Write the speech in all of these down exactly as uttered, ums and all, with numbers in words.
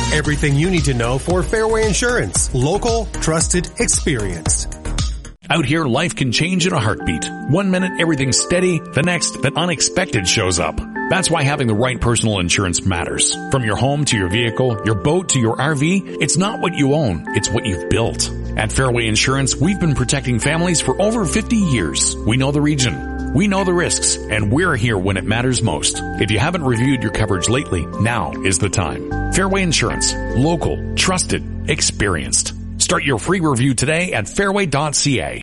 Everything you need to know for Fairway Insurance. Local, trusted, experienced. Out here, life can change in a heartbeat. One minute, everything's steady. The next, the unexpected shows up. That's why having the right personal insurance matters. From your home to your vehicle, your boat to your R V, it's not what you own, it's what you've built. At Fairway Insurance, we've been protecting families for over fifty years. We know the region, we know the risks, and we're here when it matters most. If you haven't reviewed your coverage lately, now is the time. Fairway Insurance. Local, trusted, experienced. Start your free review today at fairway dot c a.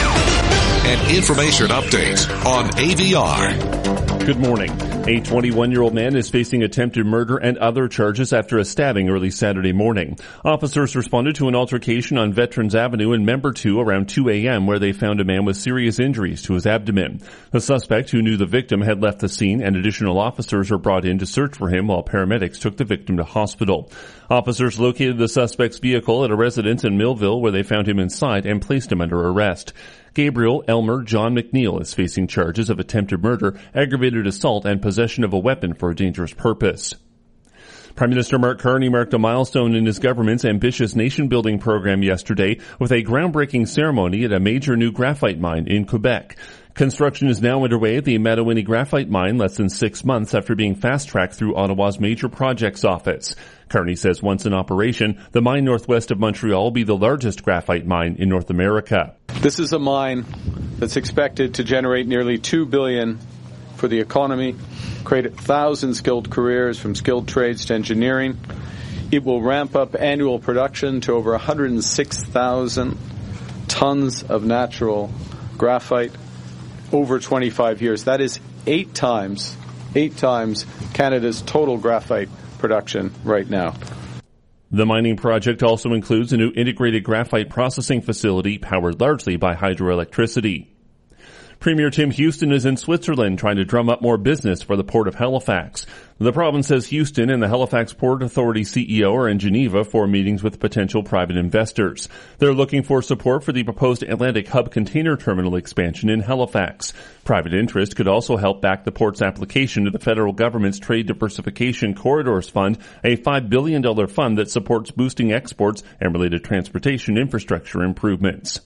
An information update on A V R. Good morning. A twenty-one-year-old man is facing attempted murder and other charges after a stabbing early Saturday morning. Officers responded to an altercation on Veterans Avenue in Member two around two a.m. where they found a man with serious injuries to his abdomen. The suspect, who knew the victim, had left the scene, and additional officers were brought in to search for him while paramedics took the victim to hospital. Officers located the suspect's vehicle at a residence in Millville where they found him inside and placed him under arrest. Gabriel Elmer John McNeil is facing charges of attempted murder, aggravated assault, and possession of a weapon for a dangerous purpose. Prime Minister Mark Carney marked a milestone in his government's ambitious nation-building program yesterday with a groundbreaking ceremony at a major new graphite mine in Quebec. Construction is now underway at the Madawinie Graphite Mine less than six months after being fast-tracked through Ottawa's Major Projects Office. Carney says once in operation, the mine northwest of Montreal will be the largest graphite mine in North America. This is a mine that's expected to generate nearly two billion dollars for the economy, create a thousand skilled careers from skilled trades to engineering. It will ramp up annual production to over one hundred six thousand tons of natural graphite over twenty-five years. That is eight times, eight times Canada's total graphite production right now. The mining project also includes a new integrated graphite processing facility powered largely by hydroelectricity. Premier Tim Houston is in Switzerland trying to drum up more business for the Port of Halifax. The province says Houston and the Halifax Port Authority C E O are in Geneva for meetings with potential private investors. They're looking for support for the proposed Atlantic Hub container terminal expansion in Halifax. Private interest could also help back the port's application to the federal government's Trade Diversification Corridors Fund, a five billion dollars fund that supports boosting exports and related transportation infrastructure improvements.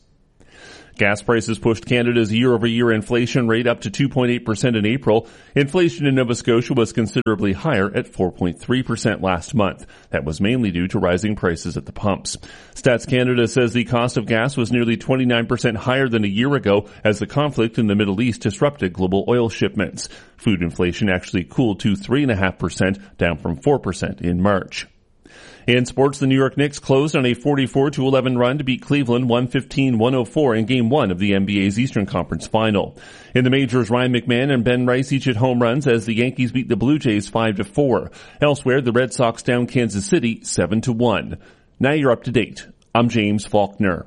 Gas prices pushed Canada's year-over-year inflation rate up to two point eight percent in April. Inflation in Nova Scotia was considerably higher at four point three percent last month. That was mainly due to rising prices at the pumps. Stats Canada says the cost of gas was nearly twenty-nine percent higher than a year ago as the conflict in the Middle East disrupted global oil shipments. Food inflation actually cooled to three point five percent, down from four percent in March. In sports, the New York Knicks closed on a forty-four to eleven run to beat Cleveland one fifteen to one oh four in Game one of the N B A's Eastern Conference Final. In the majors, Ryan McMahon and Ben Rice each hit home runs as the Yankees beat the Blue Jays five to four. Elsewhere, the Red Sox down Kansas City seven to one. Now you're up to date. I'm James Faulkner.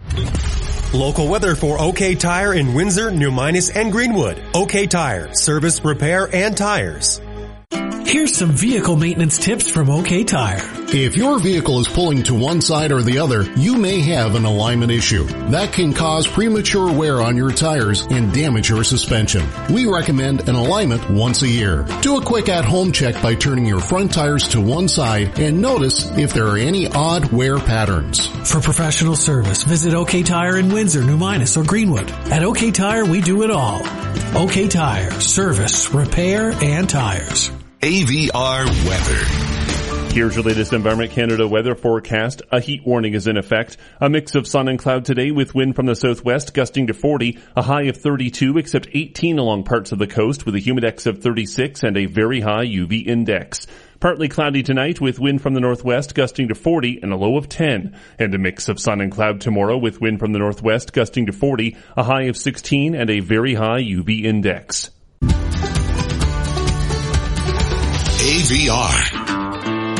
Local weather for OK Tire in Windsor, New Minas, and Greenwood. OK Tire. Service, repair, and tires. Here's some vehicle maintenance tips from OK Tire. If your vehicle is pulling to one side or the other, you may have an alignment issue. That can cause premature wear on your tires and damage your suspension. We recommend an alignment once a year. Do a quick at-home check by turning your front tires to one side and notice if there are any odd wear patterns. For professional service, visit OK Tire in Windsor, New Minas, or Greenwood. At OK Tire, we do it all. OK Tire. Service, repair, and tires. A V R weather. Here's your latest Environment Canada weather forecast. A heat warning is in effect. A mix of sun and cloud today with wind from the southwest gusting to forty, a high of thirty-two except eighteen along parts of the coast with a humidex of thirty-six and a very high U V index. Partly cloudy tonight with wind from the northwest gusting to forty and a low of ten. And a mix of sun and cloud tomorrow with wind from the northwest gusting to forty, a high of sixteen and a very high U V index. A V R.